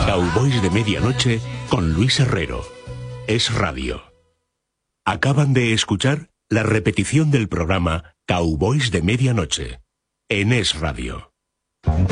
Cowboys de Medianoche con Luis Herrero. Es Radio. Acaban de escuchar la repetición del programa Cowboys de Medianoche en Es Radio.